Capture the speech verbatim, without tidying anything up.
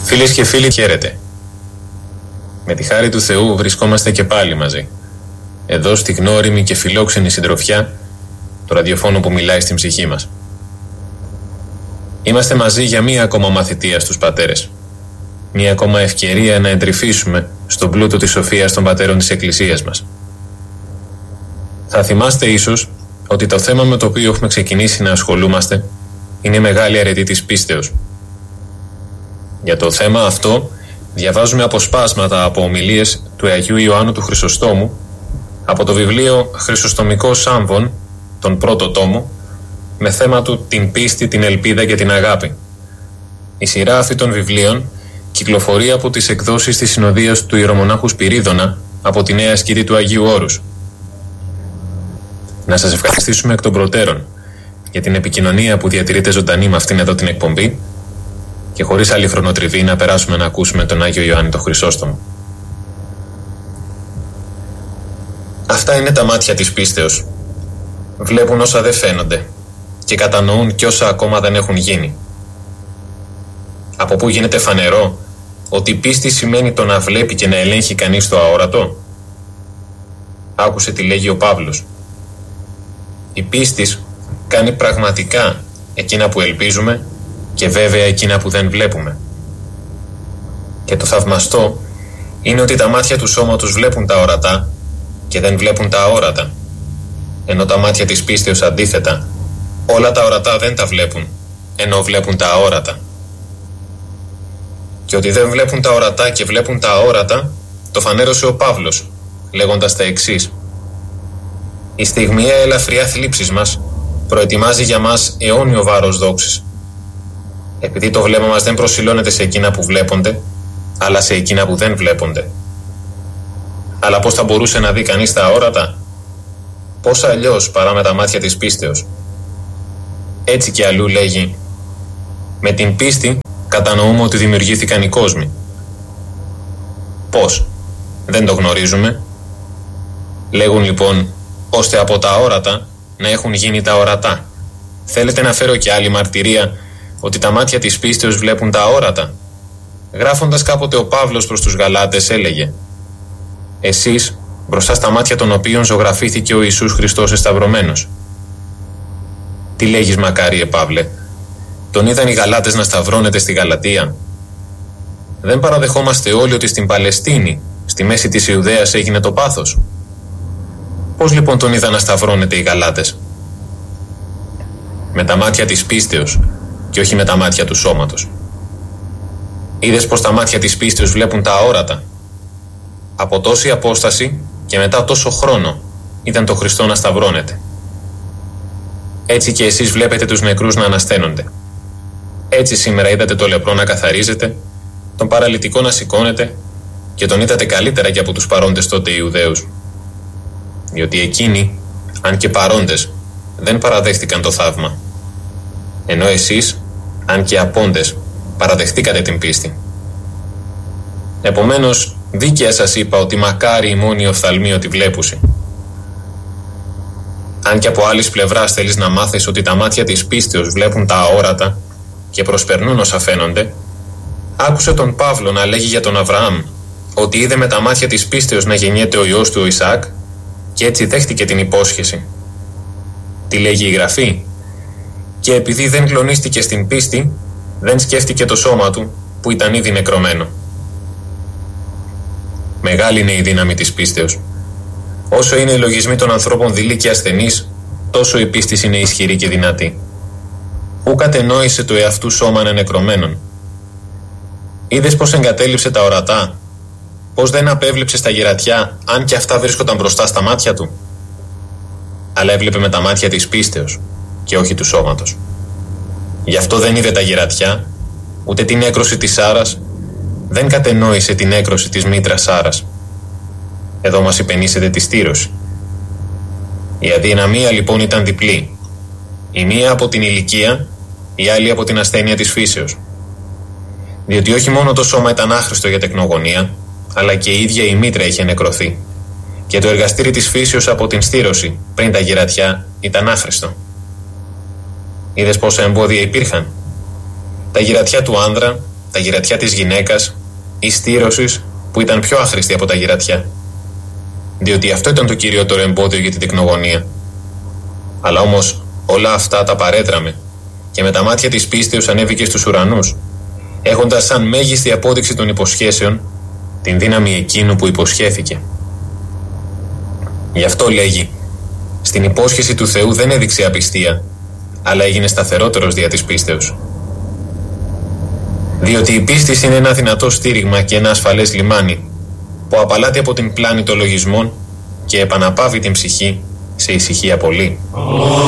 Φίλες και φίλοι, χαίρετε. Με τη χάρη του Θεού βρισκόμαστε και πάλι μαζί. Εδώ στη γνώριμη και φιλόξενη συντροφιά του ραδιοφώνου που μιλάει στην ψυχή μας. Είμαστε μαζί για μία ακόμα μαθητεία στους πατέρες. Μία ακόμα ευκαιρία να εντρυφήσουμε στον πλούτο της σοφίας των πατέρων της Εκκλησίας μας. Θα θυμάστε ίσως ότι το θέμα με το οποίο έχουμε ξεκινήσει να ασχολούμαστε είναι η μεγάλη αρετή της πίστεως. Για το θέμα αυτό διαβάζουμε αποσπάσματα από ομιλίες του Αγίου Ιωάννου του Χρυσοστόμου από το βιβλίο Χρυσοστομικός Σάμβον, τον πρώτο τόμο, με θέμα του την πίστη, την ελπίδα και την αγάπη. Η σειρά αυτή των βιβλίων κυκλοφορεί από τις εκδόσεις της Συνοδείας του Ιερομονάχου Σπυρίδωνα από τη Νέα Σκήτη του Αγίου Όρους. Να σας ευχαριστήσουμε εκ των προτέρων για την επικοινωνία που διατηρείτε ζωντανή με αυτήν εδώ την εκπομπή και χωρίς άλλη χρονοτριβή να περάσουμε να ακούσουμε τον Άγιο Ιωάννη τον Χρυσόστομο. Αυτά είναι τα μάτια της πίστεως. Βλέπουν όσα δεν φαίνονται και κατανοούν κι όσα ακόμα δεν έχουν γίνει. Από πού γίνεται φανερό ότι πίστη σημαίνει το να βλέπει και να ελέγχει κανείς το αόρατο? Άκουσε τι λέγει ο Παύλος. Η πίστης κάνει πραγματικά εκείνα που ελπίζουμε και βέβαια εκείνα που δεν βλέπουμε. Και το θαυμαστό είναι ότι τα μάτια του σώματος βλέπουν τα ορατά και δεν βλέπουν τα αόρατα, ενώ τα μάτια της πίστεως αντίθετα όλα τα ορατά δεν τα βλέπουν, ενώ βλέπουν τα αόρατα. Και ότι δεν βλέπουν τα ορατά και βλέπουν τα αόρατα το φανέρωσε ο Παύλος λέγοντας τα εξής: η στιγμιαία ελαφριά θλίψης μας προετοιμάζει για μας αιώνιο βάρος δόξης, επειδή το βλέμμα μας δεν προσιλώνεται σε εκείνα που βλέπονται, αλλά σε εκείνα που δεν βλέπονται. Αλλά πώς θα μπορούσε να δει κανείς τα αόρατα? Πώς αλλιώς παρά με τα μάτια της πίστεως? Έτσι και αλλού λέγει: με την πίστη κατανοούμε ότι δημιουργήθηκαν οι κόσμοι. Πώς? Δεν το γνωρίζουμε. Λέγουν λοιπόν ώστε από τα αόρατα να έχουν γίνει τα ορατά. Θέλετε να φέρω και άλλη μαρτυρία ότι τα μάτια της πίστεως βλέπουν τα αόρατα? Γράφοντας κάποτε ο Παύλος προς τους Γαλάτες έλεγε: εσείς μπροστά στα μάτια των οποίων ζωγραφήθηκε ο Ιησούς Χριστός εσταυρωμένος. Τι λέγεις μακάριε Παύλε? Τον είδαν οι Γαλάτες να σταυρώνεται στη Γαλατία? Δεν παραδεχόμαστε όλοι ότι στην Παλαιστίνη, στη μέση της Ιουδαίας, έγινε το πάθος? Πώς λοιπόν τον είδαν να σταυρώνεται οι Γαλάτες? Με τα μάτια της πίστεως και όχι με τα μάτια του σώματος. Είδες πως τα μάτια της πίστεως βλέπουν τα αόρατα? Από τόση απόσταση και μετά τόσο χρόνο ήταν το Χριστό να σταυρώνεται. Έτσι και εσείς βλέπετε τους νεκρούς να ανασταίνονται. Έτσι σήμερα είδατε το λεπρό να καθαρίζεται, τον παραλυτικό να σηκώνεται και τον είδατε καλύτερα και από τους παρόντες τότε Ιουδαίους. Διότι εκείνοι, αν και παρόντες, δεν παραδέχτηκαν το θαύμα. Ενώ εσείς, αν και απόντες, παραδεχτήκατε την πίστη. Επομένως, δίκαια σας είπα ότι μακάρι η μόνη οφθαλμή ότι βλέπουση. Αν και από άλλης πλευράς θέλεις να μάθεις ότι τα μάτια της πίστεως βλέπουν τα αόρατα και προσπερνούν όσα φαίνονται, άκουσε τον Παύλο να λέγει για τον Αβραάμ ότι είδε με τα μάτια της πίστεως να γεννιέται ο ιός του ο Ισαάκ και έτσι δέχτηκε την υπόσχεση. Τι λέγει η Γραφή? Και επειδή δεν κλονίστηκε στην πίστη, δεν σκέφτηκε το σώμα του που ήταν ήδη νεκρωμένο. Μεγάλη είναι η δύναμη της πίστεως. Όσο είναι οι λογισμοί των ανθρώπων δειλοί και ασθενείς, τόσο η πίστη είναι ισχυρή και δυνατή. Ου κατενόησε το εαυτού σώμα ανενεκρωμένον. Είδες πως εγκατέλειψε τα ορατά? Πως δεν απέβλεψε στα γερατιά, αν και αυτά βρίσκονταν μπροστά στα μάτια του? Αλλά έβλεπε με τα μάτια της πίστεως και όχι του σώματος. Γι' αυτό δεν είδε τα γερατιά, ούτε την έκρωση της Σάρας, δεν κατενόησε την έκρωση της μήτρας Σάρας. Εδώ μας υπενήσεται τη στήρωση. Η αδυναμία λοιπόν ήταν διπλή. Η μία από την ηλικία, η άλλη από την ασθένεια της φύσεως. Διότι όχι μόνο το σώμα ήταν άχρηστο για τεκνογωνία, αλλά και η ίδια η μήτρα είχε νεκρωθεί. Και το εργαστήρι της φύσεως από την στήρωση, πριν τα γερατιά, ήταν άχρηστο. Είδες πόσα εμπόδια υπήρχαν? Τα γερατιά του άνδρα, τα γυρατιά της γυναίκας ή στήρωσης που ήταν πιο άχρηστη από τα γυρατιά. Διότι αυτό ήταν το κυριότερο εμπόδιο για την τεκνογωνία. Αλλά όμως όλα αυτά τα παρέτραμε και με τα μάτια της πίστεως ανέβηκε στους ουρανούς, έχοντας σαν μέγιστη απόδειξη των υποσχέσεων την δύναμη εκείνου που υποσχέθηκε. Γι' αυτό λέγει, στην υπόσχεση του Θεού δεν έδειξε απιστία, αλλά έγινε σταθερότερος δια της πίστεως. Διότι η πίστη είναι ένα δυνατό στήριγμα και ένα ασφαλές λιμάνι, που απαλλάται από την πλάνη των λογισμών και επαναπάβει την ψυχή σε ησυχία πολύ.